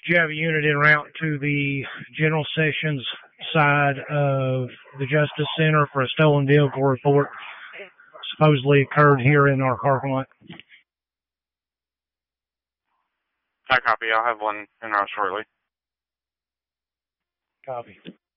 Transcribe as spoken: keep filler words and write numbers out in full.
Do you have a unit en route to the General Sessions side of the Justice Center for a stolen vehicle report supposedly occurred here in our parking lot? I copy. I'll have one en route shortly. Copy.